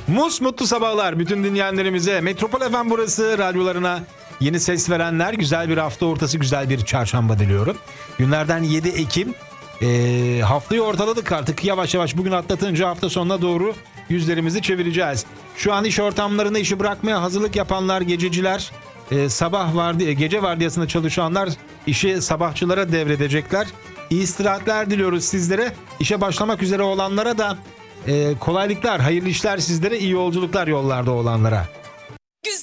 Mutlu sabahlar bütün dinleyenlerimize. Metropol FM burası, radyolarına yeni ses verenler. Güzel bir hafta ortası, güzel bir çarşamba diliyorum. Günlerden 7 Ekim. Haftayı ortaladık artık, yavaş yavaş bugün atlatınca hafta sonuna doğru yüzlerimizi çevireceğiz. Şu an iş ortamlarında işi bırakmaya hazırlık yapanlar, gececiler, gece vardiyasında çalışanlar işi sabahçılara devredecekler. İyi istirahatler diliyoruz sizlere. İşe başlamak üzere olanlara da kolaylıklar, hayırlı işler sizlere, iyi yolculuklar yollarda olanlara.